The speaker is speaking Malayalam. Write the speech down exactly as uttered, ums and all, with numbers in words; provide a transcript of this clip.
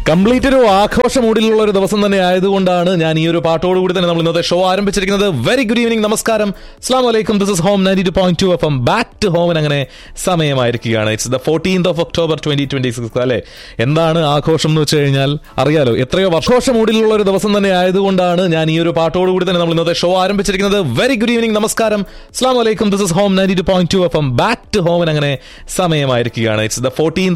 കംപ്ലീറ്റ് ഒരു ആഘോഷ മൂഡിലുള്ള ഒരു ദിവസം തന്നെ ആയതുകൊണ്ടാണ് ഞാൻ ഈ ഒരു പാട്ടോടുകൂടി തന്നെ നമ്മൾ ഇന്നത്തെ ഷോ ആരംഭിച്ചിരിക്കുന്നത്. വെരി ഗുഡ് ഈവനിങ്, നമസ്കാരം, അസ്സലാമു അലൈക്കും. This is home ninety two point two F M. Back to ഹോമിന് അങ്ങനെ സമയമായിരിക്കുകയാണ്. It's the fourteenth of October twenty twenty six. അല്ലെ, എന്താണ് ആഘോഷം എന്ന് വെച്ച് കഴിഞ്ഞാൽ അറിയാലോ, എത്രയോ വർഷോഷ മൂഡിലുള്ള ഒരു ദിവസം തന്നെ ആയതുകൊണ്ടാണ് ഞാൻ ഈ ഒരു പാട്ടോടുകൂടി തന്നെ നമ്മൾ ഇന്നത്തെ ഷോ ആരംഭിച്ചിരിക്കുന്നത്. വെരി ഗുഡ് ഈവനിങ്, നമസ്കാരം, അസ്സലാമു അലൈക്കും. This is home ninety two point two F M. Back to ഹോമിന് അങ്ങനെ സമയമായിരിക്കുകയാണ്. It's the fourteenth